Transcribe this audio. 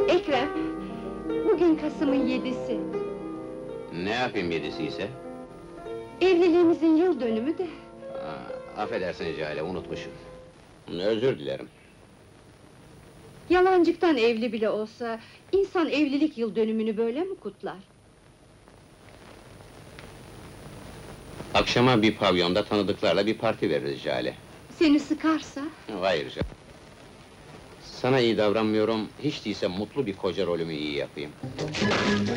Ekrem, bugün Kasım'ın 7'si. Ne yapayım yedisi ise? Evliliğimizin yıl dönümü de. Affedersin Cale, unutmuşum. Özür dilerim. Yalancıktan evli bile olsa, insan evlilik yıl dönümünü böyle mi kutlar? Akşama bir pavyonda tanıdıklarla bir parti veririz Cale. Seni sıkarsa? Hayır canım. Sana iyi davranmıyorum, hiç değilse mutlu bir koca rolümü iyi yapayım.